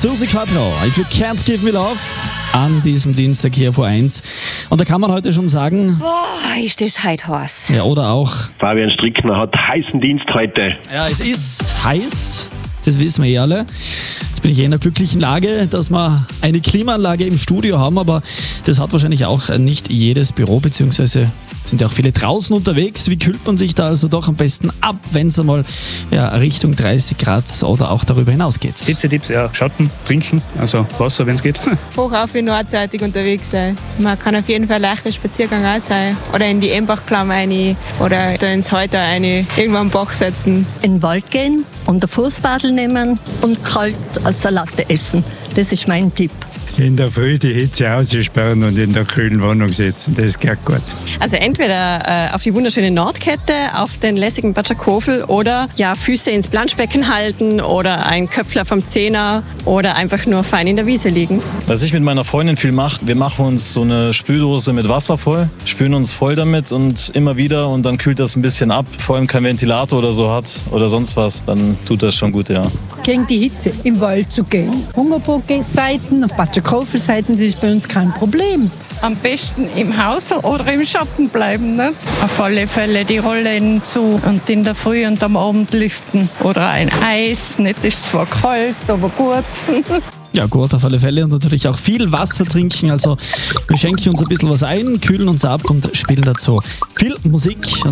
Susi Quattro, If You Can't Give Me Love, an diesem Dienstag hier vor 1. Und da kann man heute schon sagen... Boah, ist das heute heiß. Ja, oder auch... Fabian Strickner hat heißen Dienst heute. Ja, es ist heiß, das wissen wir alle. Jetzt bin ich in einer glücklichen Lage, dass wir eine Klimaanlage im Studio haben, aber das hat wahrscheinlich auch nicht jedes Büro, beziehungsweise sind ja auch viele draußen unterwegs. Wie kühlt man sich da also doch am besten ab, wenn es einmal Richtung 30 Grad oder auch darüber hinaus geht? Hitze-Tipps, Schatten, trinken, also Wasser, wenn es geht. Hoch auf wie nordseitig unterwegs sein. Man kann auf jeden Fall ein leichter Spaziergang auch sein. Oder in die Embachklamm rein oder da ins Heuter rein, irgendwo am Bach setzen. In den Wald gehen und ein Fußbadel nehmen und kalt eine Salate essen. Das ist mein Tipp. In der Früh die Hitze aussperren und in der kühlen Wohnung sitzen, das geht gut. Also entweder auf die wunderschöne Nordkette, auf den lässigen Batschakofel oder Füße ins Planschbecken halten oder ein Köpfler vom Zehner oder einfach nur fein in der Wiese liegen. Was ich mit meiner Freundin viel mache, wir machen uns so eine Spüldose mit Wasser voll, spülen uns voll damit und immer wieder und dann kühlt das ein bisschen ab. Vor allem kein Ventilator oder so hat oder sonst was, dann tut das schon gut, ja. Gegen die Hitze im Wald zu gehen. Hungerburg-Seiten und Batschakofel-Seiten, das ist bei uns kein Problem. Am besten im Haus oder im Schatten bleiben. Ne? Auf alle Fälle die Rollen zu und in der Früh und am Abend lüften. Oder ein Eis, nicht ist zwar kalt, aber gut. Ja, gut, auf alle Fälle und natürlich auch viel Wasser trinken. Also wir schenken uns ein bisschen was ein, kühlen uns ab und spielen dazu viel Musik.